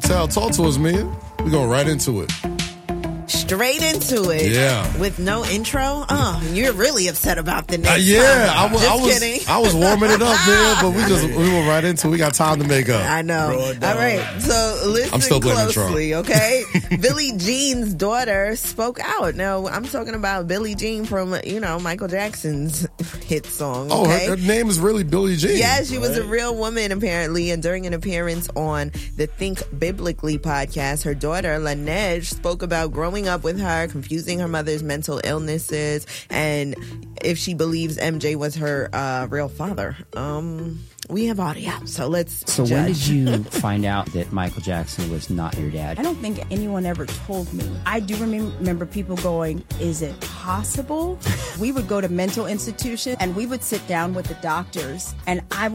tell. Talk to us, Mia. We're going right into it. Straight into it. Yeah. With no intro? Oh, you're really upset about the next I kidding. I was warming it up, man, but we went right into it. We got time to make up. I know. All right. So listen I'm still blaming closely, okay? Billie Jean's daughter spoke out. Now, I'm talking about Billie Jean from, Michael Jackson's hit song, okay? Oh, her name is really Billie Jean. Yeah, she was a real woman, apparently. And during an appearance on the Think Biblically podcast, her daughter, Laneige, spoke about growing up with her, confusing her mother's mental illnesses, and if she believes MJ was her real father. We have audio, so let's So judge. when did you find out that Michael Jackson was not your dad? I don't think anyone ever told me. I do remember people going, is it possible? We would go to mental institutions and we would sit down with the doctors, and I